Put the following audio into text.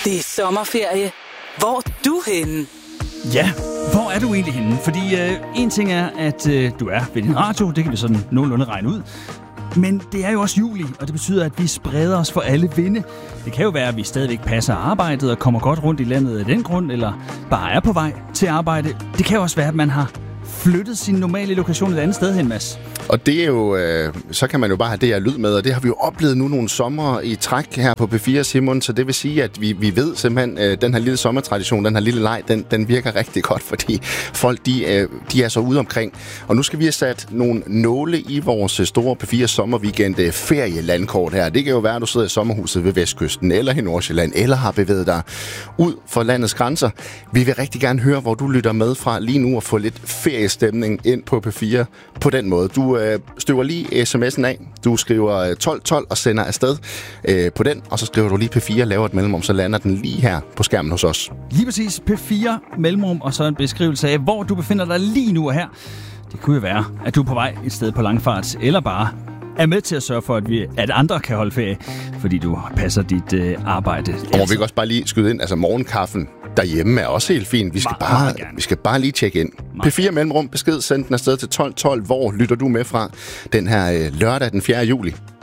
Det er sommerferie. Hvor er du henne? Ja, hvor er du egentlig henne? Fordi en ting er, at du er ved din radio. Det kan vi sådan nogenlunde regne ud. Men det er jo også juli, og det betyder, at vi spreder os for alle vinde. Det kan jo være, at vi stadigvæk passer arbejdet og kommer godt rundt i landet af den grund, eller bare er på vej til arbejde. Det kan jo også være, at man har flyttet sin normale lokation et andet sted hen, Mads. Og det er jo, så kan man jo bare have det her lyd med, og det har vi jo oplevet nu nogle sommer i træk her på P4, Simon, så det vil sige, at vi ved simpelthen, den her lille sommertradition, den her lille leg, den virker rigtig godt, fordi folk, de er så ude omkring. Og nu skal vi have sat nogle nåle i vores store P4 sommerweekend ferielandkort her. Det kan jo være, at du sidder i sommerhuset ved Vestkysten, eller i Nordsjælland, eller har bevæget dig ud for landets grænser. Vi vil rigtig gerne høre, hvor du lytter med fra lige nu, og få lidt feriestemning ind på P4 på den måde. Du støver lige sms'en af. Du skriver 1212 og sender afsted på den, og så skriver du lige P4, laver et mellemrum, så lander den lige her på skærmen hos os. Lige præcis P4 mellemrum, og så en beskrivelse af, hvor du befinder dig lige nu og her. Det kunne jo være, at du er på vej et sted på langfart, eller bare er med til at sørge for, at andre kan holde ferie, fordi du passer dit arbejde. Og må vi også bare lige skyde ind, altså morgenkaffen derhjemme er også helt fint. Vi skal bare lige tjekke ind. P4 mellemrum, besked, send den afsted til 1212. Hvor lytter du med fra den her lørdag den 4. juli?